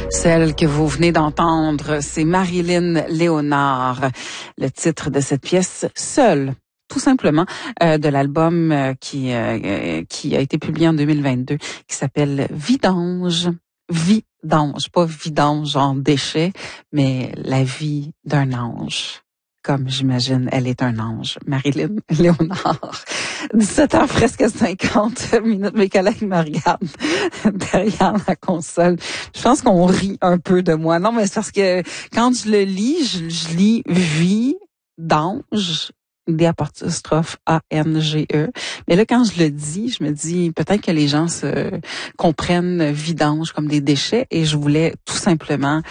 Celle que vous venez d'entendre, c'est Marilyn Léonard. Le titre de cette pièce, Seule, tout simplement, de l'album qui a été publié en 2022, qui s'appelle Vidange. Vidange, pas vidange en déchet, mais la vie d'un ange. Comme j'imagine, elle est un ange, Marilyn Léonard. 17h presque 50 minutes. Mes collègues me regardent derrière la console. Je pense qu'on rit un peu de moi. Non, mais c'est parce que quand je le lis, je lis vie d'ange, D''A''N''G''E. Mais là, quand je le dis, je me dis peut-être que les gens se comprennent vidange comme des déchets et je voulais tout simplement